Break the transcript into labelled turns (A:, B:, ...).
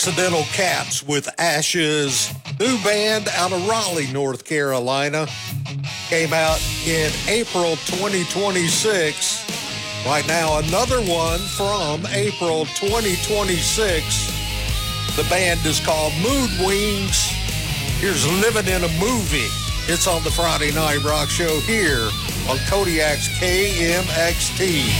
A: Accidental Cats with Ashes, new band out of Raleigh, North Carolina. Came out in April 2026. Right now, another one from April 2026. The band is called Mood Wings. Here's Living in a Movie. It's on the Friday Night Rock Show here on Kodiak's KMXT.